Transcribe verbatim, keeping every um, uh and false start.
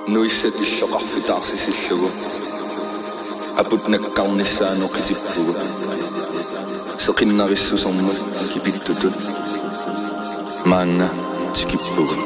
nuissatillоqarfitaarsisillugu aputnakkarnissaanoqitippugu seqinnarissusormut kipittutut maanna tikippugu